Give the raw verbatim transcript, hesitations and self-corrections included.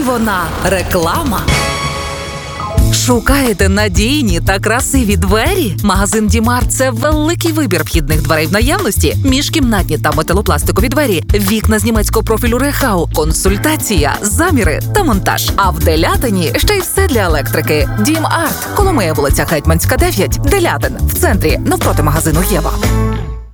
вона реклама. Шукаєте надійні та красиві двері? Магазин Дімар – це великий вибір вхідних дверей в наявності, міжкімнатні та металопластикові двері, вікна з німецького профілю Рехау, консультація, заміри та монтаж. А в Делятині ще й все для електрики. Дім Арт, Коломия, вулиця Гетьманська, дев'ять, Делятин, в центрі, навпроти магазину Єва.